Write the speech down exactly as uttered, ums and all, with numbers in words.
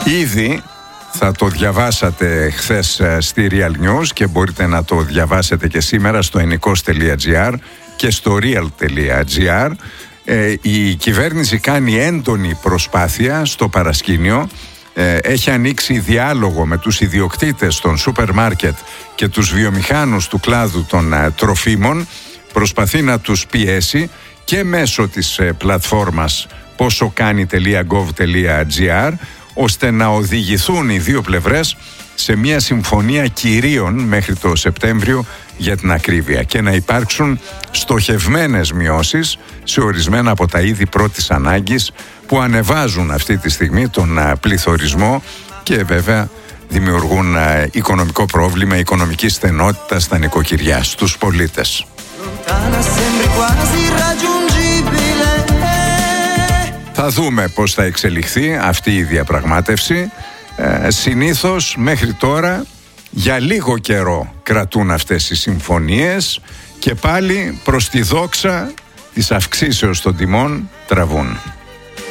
Ήδη θα το διαβάσατε χθες στη Real News και μπορείτε να το διαβάσετε και σήμερα στο ενικός τελεία τζι άρ και στο real τελεία τζι άρ. Ε, η κυβέρνηση κάνει έντονη προσπάθεια στο παρασκήνιο. Ε, έχει ανοίξει διάλογο με τους ιδιοκτήτες των σούπερ μάρκετ και τους βιομηχάνους του κλάδου των ε, τροφίμων. Προσπαθεί να τους πιέσει και μέσω της ε, πλατφόρμας ποσοκάνει τελεία γκοβ τελεία τζι άρ, ώστε να οδηγηθούν οι δύο πλευρές σε μια συμφωνία κυρίων μέχρι το Σεπτέμβριο για την ακρίβεια και να υπάρξουν στοχευμένες μειώσεις σε ορισμένα από τα είδη πρώτης ανάγκης που ανεβάζουν αυτή τη στιγμή τον πληθωρισμό και βέβαια δημιουργούν οικονομικό πρόβλημα, οικονομική στενότητα στα νοικοκυριά, στους πολίτες. Θα δούμε πώς θα εξελιχθεί αυτή η διαπραγμάτευση. Ε, συνήθως μέχρι τώρα για λίγο καιρό κρατούν αυτές οι συμφωνίες και πάλι προς τη δόξα της αυξήσεως των τιμών τραβούν.